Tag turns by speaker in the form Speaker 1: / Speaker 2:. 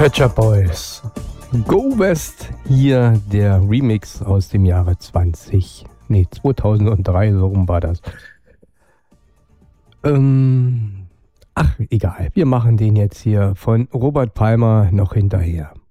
Speaker 1: Pet Shop Boys. Go West, hier der Remix aus dem Jahre 2003, so rum war das. Ach, egal, wir machen den jetzt hier von Robert Palmer noch hinterher.